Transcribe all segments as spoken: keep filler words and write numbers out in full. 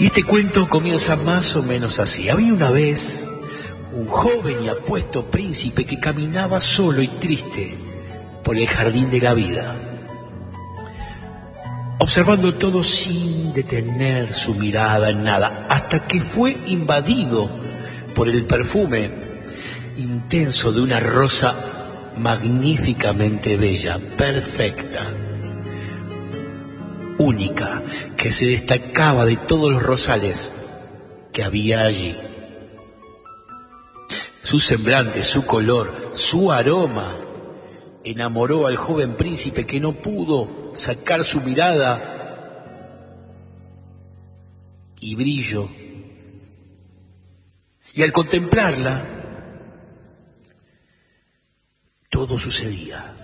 Y este cuento comienza más o menos así. Había una vez un joven y apuesto príncipe que caminaba solo y triste por el jardín de la vida, observando todo sin detener su mirada en nada, hasta que fue invadido por el perfume intenso de una rosa magníficamente bella, perfecta, única, que se destacaba de todos los rosales que había allí. Su semblante, su color, su aroma enamoró al joven príncipe, que no pudo sacar su mirada y brillo. Y al contemplarla, todo sucedía.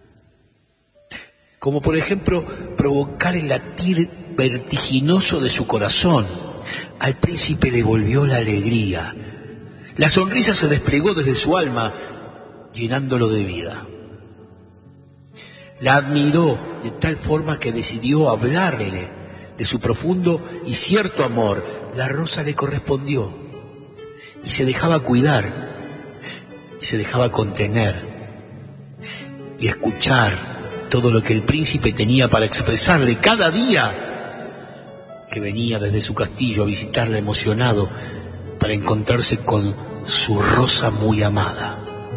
Como por ejemplo, provocar el latir vertiginoso de su corazón. Al príncipe le volvió la alegría. La sonrisa se desplegó desde su alma, llenándolo de vida. La admiró de tal forma que decidió hablarle de su profundo y cierto amor. La rosa le correspondió y se dejaba cuidar y se dejaba contener y escuchar todo lo que el príncipe tenía para expresarle cada día que venía desde su castillo a visitarla emocionado para encontrarse con su rosa muy amada.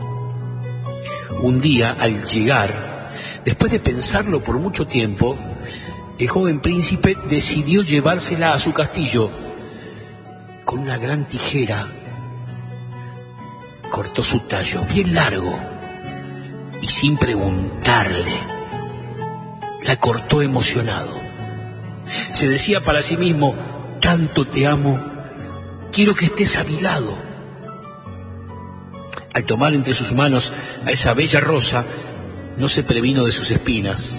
Un día, al llegar, después de pensarlo por mucho tiempo, el joven príncipe decidió llevársela a su castillo. Con una gran tijera cortó su tallo bien largo y sin preguntarle la cortó emocionado. Se decía para sí mismo: tanto te amo, quiero que estés a mi lado. Al tomar entre sus manos a esa bella rosa, no se previno de sus espinas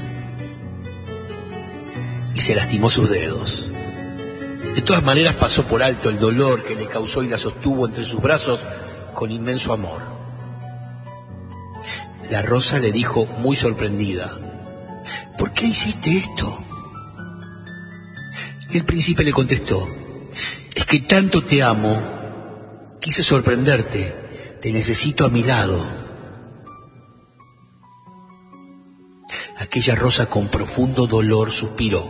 y se lastimó sus dedos. De todas maneras pasó por alto el dolor que le causó y la sostuvo entre sus brazos con inmenso amor. La rosa le dijo muy sorprendida: ¿por qué hiciste esto? Y el príncipe le contestó: es que tanto te amo, quise sorprenderte, te necesito a mi lado. Aquella rosa con profundo dolor suspiró: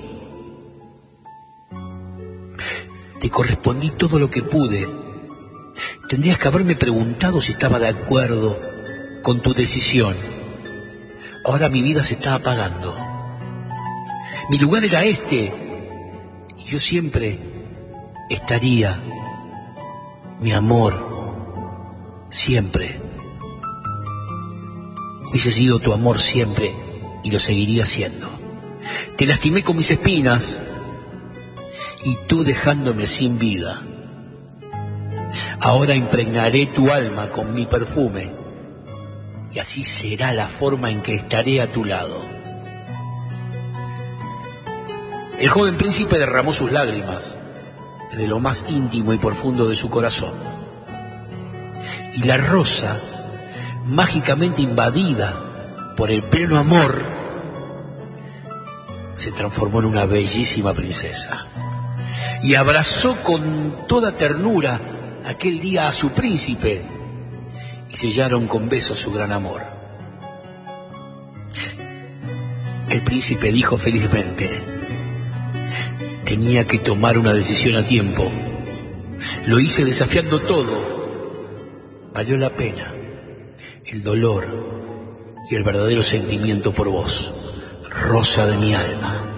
te correspondí todo lo que pude. Tendrías que haberme preguntado si estaba de acuerdo con tu decisión. Ahora mi vida se está apagando. Mi lugar era este, y yo siempre estaría, mi amor, siempre. Hubiese sido tu amor siempre y lo seguiría siendo. Te lastimé con mis espinas y tú dejándome sin vida. Ahora impregnaré tu alma con mi perfume y así será la forma en que estaré a tu lado. El joven príncipe derramó sus lágrimas desde lo más íntimo y profundo de su corazón. Y la rosa, mágicamente invadida por el pleno amor, se transformó en una bellísima princesa. Y abrazó con toda ternura aquel día a su príncipe y sellaron con besos su gran amor. El príncipe dijo felizmente: tenía que tomar una decisión a tiempo. Lo hice desafiando todo. Valió la pena el dolor y el verdadero sentimiento por vos, rosa de mi alma.